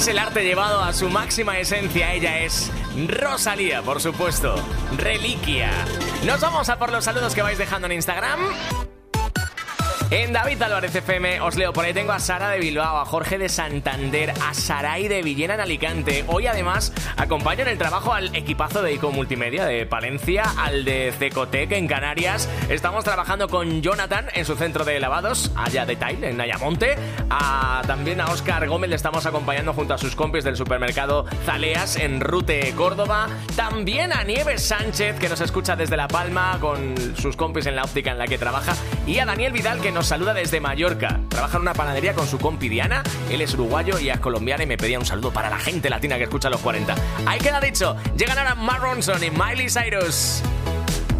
Es el arte llevado a su máxima esencia. Ella es Rosalía, por supuesto. Reliquia. Nos vamos a por los saludos que vais dejando en Instagram. En David Álvarez FM os leo por ahí. Tengo a Sara de Bilbao, a Jorge de Santander, a Saray de Villena en Alicante. Hoy además acompaño en el trabajo al equipazo de ICO Multimedia de Palencia, al de Cecotec en Canarias. Estamos trabajando con Jonathan en su centro de lavados, allá de Tail, en Ayamonte. También a Óscar Gómez le estamos acompañando junto a sus compis del supermercado Zaleas en Rute, Córdoba. También a Nieves Sánchez, que nos escucha desde La Palma con sus compis en la óptica en la que trabaja. Y a Daniel Vidal, que nos saluda desde Mallorca. Trabaja en una panadería con su compi Diana. Él es uruguayo y es colombiana y me pedía un saludo para la gente latina que escucha los 40. Ahí queda dicho. Llegan ahora Mark Ronson y Miley Cyrus.